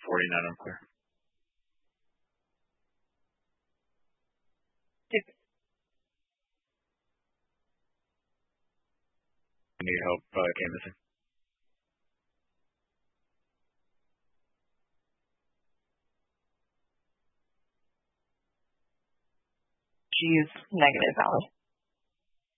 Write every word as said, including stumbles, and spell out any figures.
forty-nine unclear. Yep. Need help uh, canvassing. She is negative, valid.